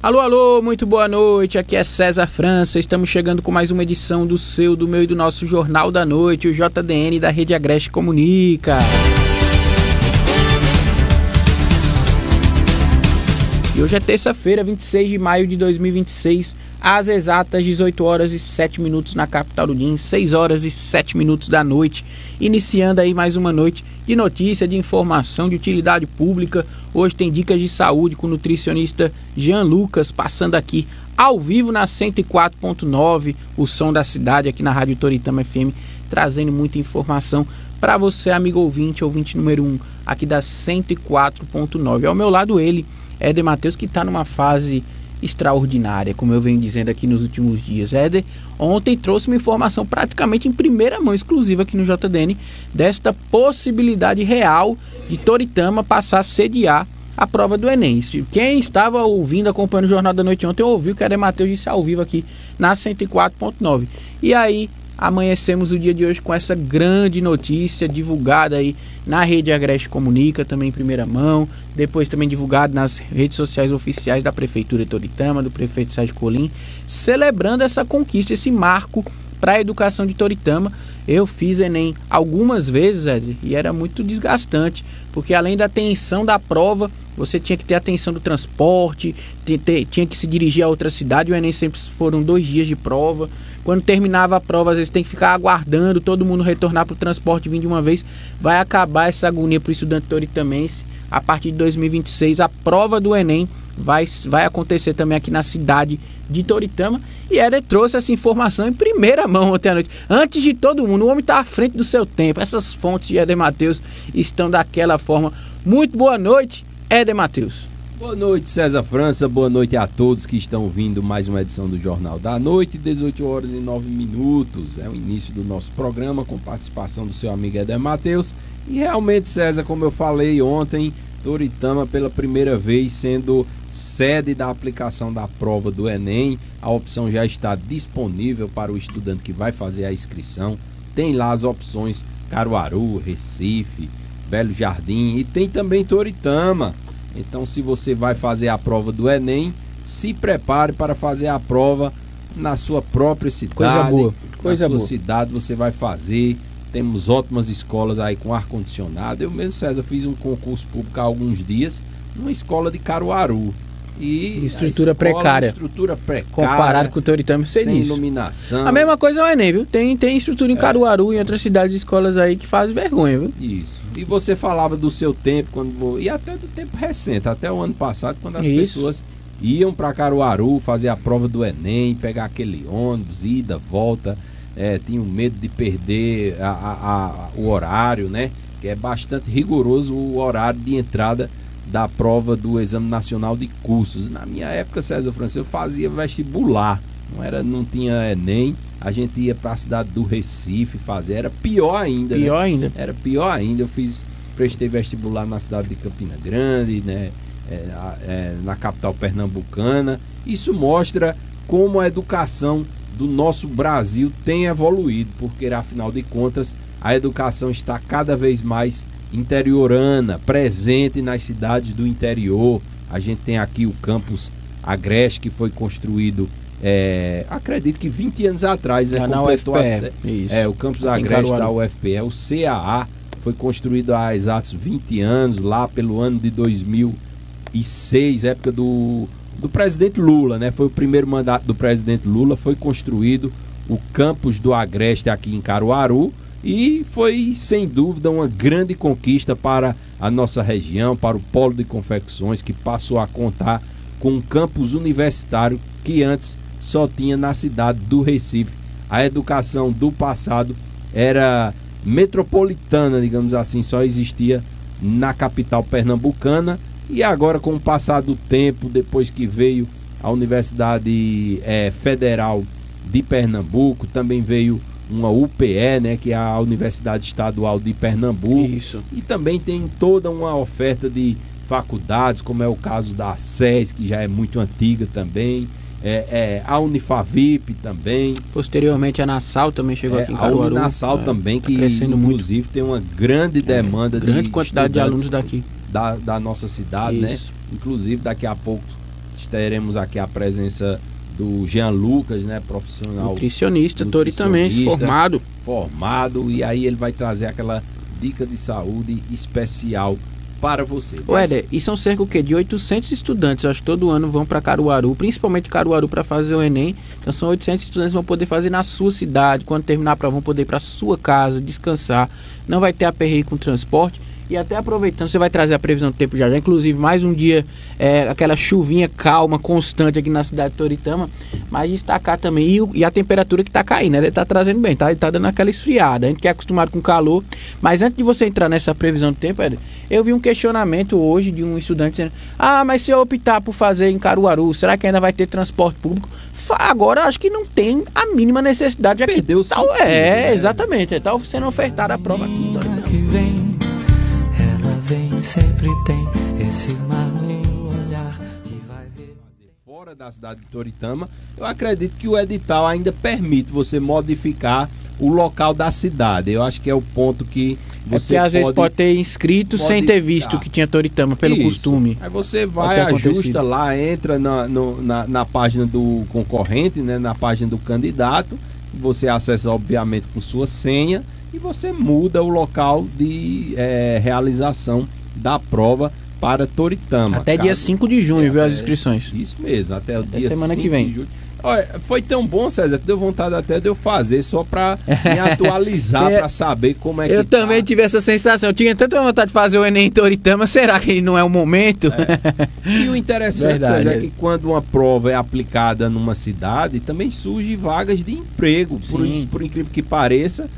Alô, alô, muito boa noite, aqui é César França, estamos chegando com mais uma edição do seu, do meu e do nosso Jornal da Noite, o JDN da Rede Agreste Comunica. E hoje é terça-feira, 26 de maio de 2026, às exatas 18 horas e 7 minutos na capital do DIN, 6 horas e 7 minutos da noite, iniciando aí mais uma noite de notícia, de informação, de utilidade pública. Hoje tem dicas de saúde com o nutricionista Jean Lucas, passando aqui ao vivo na 104.9, o som da cidade, aqui na Rádio Toritama FM, trazendo muita informação para você, amigo ouvinte número 1, aqui da 104.9. Ao meu lado ele, Éder Matheus, que está numa fase extraordinária, como eu venho dizendo aqui nos últimos dias. Éder, ontem trouxe uma informação praticamente em primeira mão, exclusiva aqui no JDN, desta possibilidade real de Toritama passar a sediar a prova do Enem. Quem estava ouvindo, acompanhando o Jornal da Noite ontem, ouviu que Éder Matheus disse ao vivo aqui na 104.9. E aí, amanhecemos o dia de hoje com essa grande notícia divulgada aí na Rede Agreste Comunica, também em primeira mão, depois também divulgado nas redes sociais oficiais da Prefeitura de Toritama, do prefeito Sérgio Colim, celebrando essa conquista, esse marco para a educação de Toritama. Eu fiz Enem algumas vezes, Ed, e era muito desgastante, porque além da tensão da prova, você tinha que ter atenção do transporte, tinha que se dirigir a outra cidade. O Enem sempre foram 2 dias de prova. Quando terminava a prova, às vezes tem que ficar aguardando todo mundo retornar para o transporte e vir de uma vez. Vai acabar essa agonia para o estudante toritamense. A partir de 2026, a prova do Enem vai acontecer também aqui na cidade de Toritama. E Éder trouxe essa informação em primeira mão ontem à noite. Antes de todo mundo, o homem está à frente do seu tempo. Essas fontes de Éder Matheus estão daquela forma. Muito boa noite, Éder Matheus. Boa noite, César França, boa noite a todos que estão ouvindo mais uma edição do Jornal da Noite, 18 horas e 9 minutos, é o início do nosso programa com participação do seu amigo Éder Matheus. E realmente, César, como eu falei ontem, Toritama pela primeira vez sendo sede da aplicação da prova do Enem, a opção já está disponível para o estudante que vai fazer a inscrição, tem lá as opções Caruaru, Recife, Belo Jardim e tem também Toritama. Então, se você vai fazer a prova do Enem, se prepare para fazer a prova na sua própria cidade. Coisa boa. Na sua cidade você vai fazer. Temos ótimas escolas aí com ar-condicionado. Eu mesmo, César, fiz um concurso público há alguns dias numa escola de Caruaru. E estrutura precária. Comparado com o Toritama, sem iluminação. A mesma coisa é o Enem, viu? Tem estrutura em Caruaru e em outras cidades e escolas aí que fazem vergonha, viu? Isso. E você falava do seu tempo, e até do tempo recente, até o ano passado, quando as pessoas iam para Caruaru fazer a prova do Enem, pegar aquele ônibus, ida, volta, tinham medo de perder o horário, né? Que é bastante rigoroso o horário de entrada da prova do Exame Nacional de Cursos. Na minha época, César França, eu fazia vestibular, não tinha Enem, a gente ia para a cidade do Recife fazer, era pior ainda. Era pior ainda, prestei vestibular na cidade de Campina Grande, né? Na capital pernambucana. Isso mostra como a educação do nosso Brasil tem evoluído, porque afinal de contas a educação está cada vez mais interiorana, presente nas cidades do interior. A gente tem aqui o campus Agreste, que foi construído, acredito que 20 anos atrás, na UFPE. O campus Agreste da UFPE, o CAA, foi construído há exatos 20 anos, lá pelo ano de 2006, época do presidente Lula, né? Foi o primeiro mandato do presidente Lula, foi construído o campus do Agreste aqui em Caruaru. E foi, sem dúvida, uma grande conquista para a nossa região, para o polo de confecções, que passou a contar com um campus universitário que antes só tinha na cidade do Recife. A educação do passado era metropolitana, digamos assim, só existia na capital pernambucana. E agora, com o passar do tempo, depois que veio a Universidade Federal de Pernambuco, também veio uma UPE, né, que é a Universidade Estadual de Pernambuco. Isso. E também tem toda uma oferta de faculdades, como é o caso da SES, que já é muito antiga também. A Unifavip também. Posteriormente a Nassau também chegou aqui em Caruaru. A Uninasal também, que crescendo inclusive muito. Tem uma grande demanda grande quantidade de alunos daqui. Da nossa cidade, né? Inclusive daqui a pouco teremos aqui a presença do Jean Lucas, né, profissional nutricionista toritamense, formado, e aí ele vai trazer aquela dica de saúde especial para você. Éder, e são cerca de 800 estudantes, eu acho que todo ano vão para Caruaru, principalmente Caruaru, para fazer o Enem. Então são 800 estudantes que vão poder fazer na sua cidade, quando terminar a prova vão poder ir para sua casa, descansar, não vai ter aperreio com transporte. E até aproveitando, você vai trazer a previsão do tempo já, inclusive mais um dia, aquela chuvinha calma, constante aqui na cidade de Toritama, mas destacar também, e a temperatura que está caindo, né? Ele está trazendo bem, tá dando aquela esfriada, a gente que é acostumado com calor. Mas antes de você entrar nessa previsão do tempo, eu vi um questionamento hoje de um estudante dizendo: mas se eu optar por fazer em Caruaru, será que ainda vai ter transporte público? Agora acho que não tem a mínima necessidade aqui. Perdeu o sentido, né? Exatamente, está sendo ofertada a prova aqui. Sempre tem esse mar no olhar e vai ver. Fora da cidade de Toritama, eu acredito que o edital ainda permite você modificar o local da cidade. Eu acho que é o ponto que você às vezes pode ter inscrito sem ter visto que tinha Toritama pelo costume. Aí você vai, ajusta lá, entra na página do concorrente, né, na página do candidato, você acessa obviamente com sua senha e você muda o local de realização da prova para Toritama. Até dia 5 de junho, viu, as inscrições. Isso mesmo, até o dia semana 5 que vem. De junho. Olha, foi tão bom, César, que deu vontade até de eu fazer, só para me atualizar, para saber como é que eu também tive essa sensação, eu tinha tanta vontade de fazer o Enem em Toritama, será que não é o momento? E o interessante, César, é que quando uma prova é aplicada numa cidade, também surgem vagas de emprego, por incrível que pareça.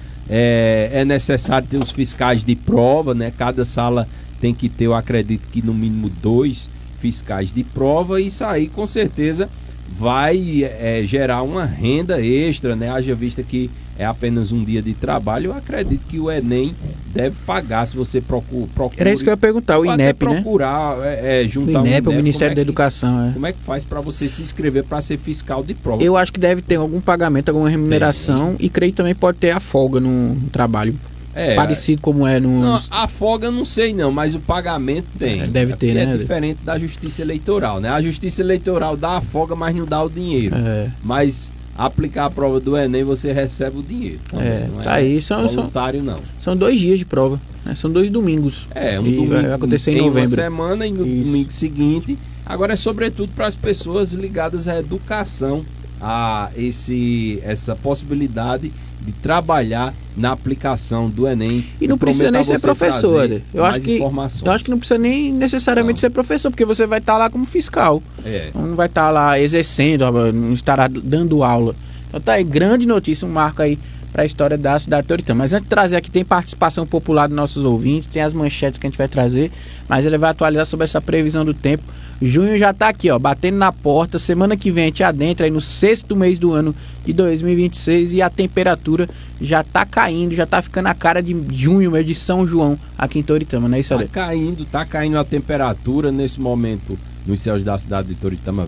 É necessário ter os fiscais de prova, né? Cada sala tem que ter, eu acredito que no mínimo 2 fiscais de prova, e isso aí com certeza vai gerar uma renda extra, né? Haja vista que é apenas um dia de trabalho. Eu acredito que o Enem deve pagar, se você procura. Era isso que eu ia perguntar, o INEP, né? Procurar juntar o INEP, o Ministério da Educação. Como é que faz para você se inscrever para ser fiscal de prova? Eu acho que deve ter algum pagamento, alguma remuneração, e creio que também pode ter a folga no trabalho. Parecido como é no... Não, a folga eu não sei não, mas o pagamento tem. Deve ter, né? É diferente da Justiça Eleitoral, né? A Justiça Eleitoral dá a folga, mas não dá o dinheiro. Mas aplicar a prova do Enem, você recebe o dinheiro. Não aí, voluntário, não. São 2 dias de prova, né? São 2 domingos. Um domingo vai acontecer em novembro. Uma semana e no domingo seguinte. Agora é sobretudo para as pessoas ligadas à educação, a essa possibilidade de trabalhar na aplicação do Enem. E não precisa nem ser professor. Eu acho que não precisa nem necessariamente ser professor, porque você vai estar lá como fiscal. Não vai estar lá exercendo, não estará dando aula. Então tá aí, grande notícia, um marco aí para a história da cidade de Toritama. Mas antes de trazer aqui, tem participação popular dos nossos ouvintes, tem as manchetes que a gente vai trazer, mas ele vai atualizar sobre essa previsão do tempo. Junho já tá aqui, batendo na porta. Semana que vem a gente adentra aí no 6º mês do ano de 2026 e a temperatura já tá caindo, já tá ficando a cara de junho, mês de São João aqui em Toritama, não é isso, Ale? Tá caindo a temperatura nesse momento nos céus da cidade de Toritama,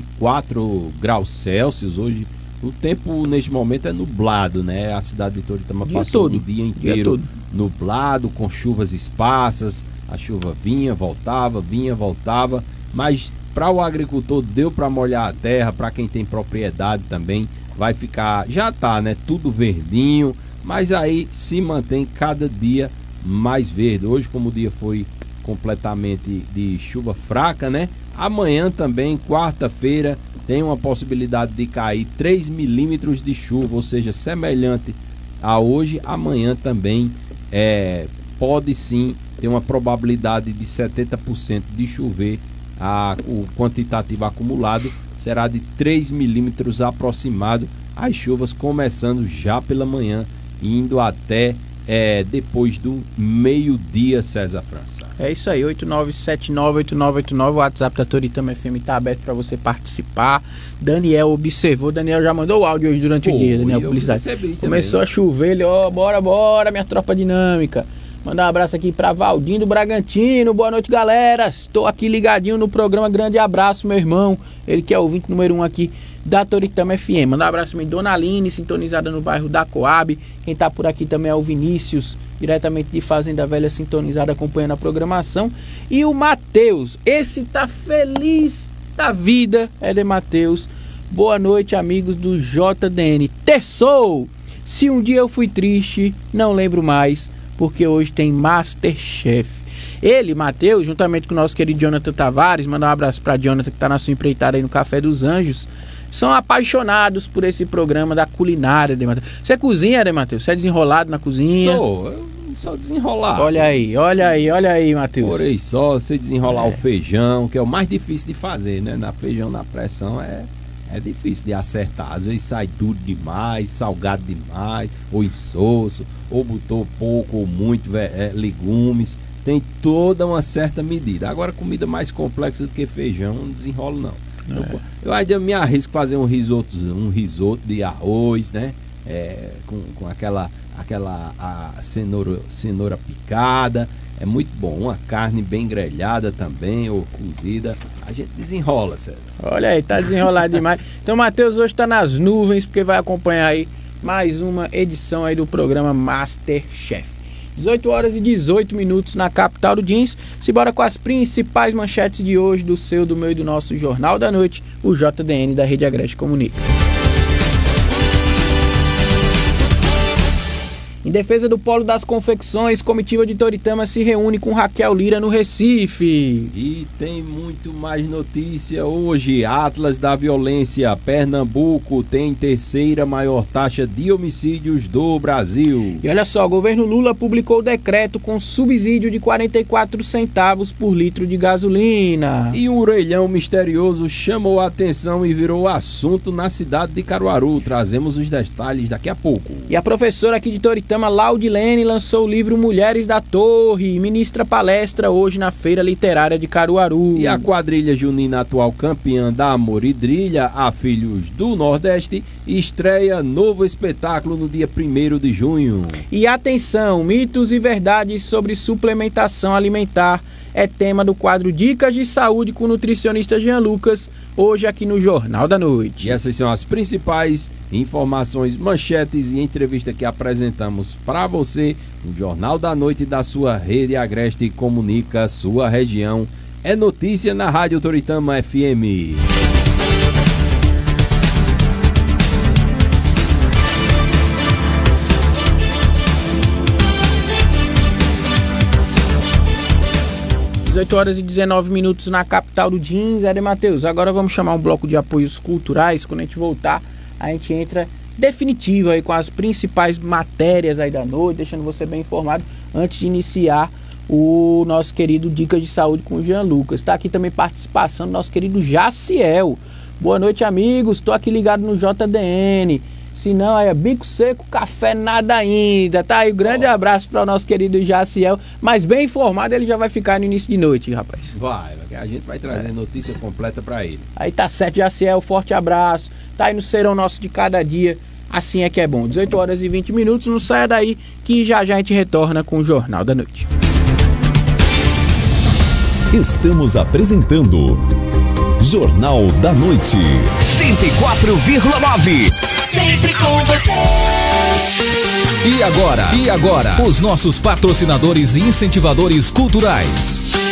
24 graus Celsius. Hoje o tempo neste momento é nublado, né? A cidade de Toritama passou o dia inteiro nublado, com chuvas esparsas. A chuva vinha, voltava, mas para o agricultor deu para molhar a terra, para quem tem propriedade também vai ficar, já tá, né, tudo verdinho, mas aí se mantém cada dia mais verde. Hoje, como o dia foi completamente de chuva fraca, né, amanhã também, quarta-feira, tem uma possibilidade de cair 3 milímetros de chuva, ou seja, semelhante a hoje. Amanhã também pode sim ter uma probabilidade de 70% de chover. O quantitativo acumulado será de 3 milímetros aproximado. As chuvas começando já pela manhã, indo até depois do meio-dia, César França. É isso aí, 89798989, o WhatsApp da Toritama FM está aberto para você participar. Daniel observou, Daniel já mandou o áudio hoje durante o dia, Daniel, publicidade. Começou a chover, ele, bora, minha tropa dinâmica. Mandar um abraço aqui para Valdinho do Bragantino. Boa noite, galera. Estou aqui ligadinho no programa. Grande abraço, meu irmão. Ele que é o ouvinte número 1 aqui da Toritama FM. Mandar um abraço também, Dona Aline, sintonizada no bairro da Coab. Quem está por aqui também é o Vinícius, diretamente de Fazenda Velha, sintonizado, acompanhando a programação. E o Matheus, esse tá feliz da vida, Éder Matheus. Boa noite, amigos do JDN. Terçou! Se um dia eu fui triste, não lembro mais, porque hoje tem Masterchef. Ele, Matheus, juntamente com o nosso querido Jonathan Tavares, mandar um abraço para Jonathan, que está na sua empreitada aí no Café dos Anjos, são apaixonados por esse programa da culinária, Éder Matheus. Você cozinha, Éder Matheus? Você é desenrolado na cozinha? Só desenrolar. Olha aí, Matheus. Porém, só você desenrolar o feijão, que é o mais difícil de fazer, né? Feijão na pressão é difícil de acertar. Às vezes sai duro demais, salgado demais, ou insosso, ou botou pouco ou muito legumes. Tem toda uma certa medida. Agora, comida mais complexa do que feijão, não desenrolo não. Eu ainda me arrisco a fazer um risoto de arroz, né? Com aquela cenoura picada, é muito bom. Uma carne bem grelhada também, ou cozida, a gente desenrola, César. Olha aí, tá desenrolado demais. Então, Matheus hoje tá nas nuvens, porque vai acompanhar aí mais uma edição aí do programa Masterchef. 18 horas e 18 minutos na capital do jeans. Simbora com as principais manchetes de hoje do seu, do meu e do nosso Jornal da Noite, o JDN da Rede Agreste Comunica. Em defesa do Polo das Confecções, comitiva de Toritama se reúne com Raquel Lira no Recife. E tem muito mais notícia hoje. Atlas da Violência, Pernambuco tem terceira maior taxa de homicídios do Brasil. E olha só, o governo Lula publicou o decreto com subsídio de 44 centavos por litro de gasolina. E um orelhão misterioso chamou a atenção e virou assunto na cidade de Caruaru. Trazemos os detalhes daqui a pouco. E a professora aqui de Toritama, Laudilene, lançou o livro Mulheres da Torre e ministra palestra hoje na Feira Literária de Caruaru. E a quadrilha junina, atual campeã da Amoridrilha, a Filhos do Nordeste, estreia novo espetáculo no dia 1º de junho. E atenção, mitos e verdades sobre suplementação alimentar é tema do quadro Dicas de Saúde com o nutricionista Jean Lucas, hoje aqui no Jornal da Noite. E essas são as principais informações, manchetes e entrevista que apresentamos para você no Jornal da Noite da sua Rede Agreste Comunica, sua região. É notícia na Rádio Toritama FM. Às 18 horas e 19 minutos na capital do jeans. Éder Matheus, agora vamos chamar um bloco de apoios culturais. Quando a gente voltar, a gente entra definitivo aí com as principais matérias aí da noite, deixando você bem informado antes de iniciar o nosso querido Dicas de Saúde com o Jean Lucas. Está aqui também participação do nosso querido Jaciel. Boa noite, amigos. Estou aqui ligado no JDN. Se não, aí é bico seco, café nada ainda. Tá aí, um grande abraço para o nosso querido Jaciel. Mas bem informado, ele já vai ficar no início de noite, rapaz. Vai, a gente vai trazer notícia completa para ele. Aí tá certo, Jaciel, forte abraço. Tá aí no Serão Nosso de cada dia. Assim é que é bom. 18 horas e 20 minutos, não saia daí que já a gente retorna com o Jornal da Noite. Estamos apresentando Jornal da Noite. 104,9. Sempre com você. E agora, os nossos patrocinadores e incentivadores culturais.